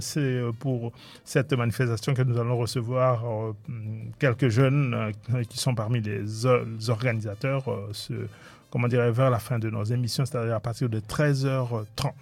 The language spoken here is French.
C'est pour cette manifestation que nous allons recevoir quelques jeunes qui sont parmi les organisateurs, vers la fin de nos émissions, c'est-à-dire à partir de 13h30.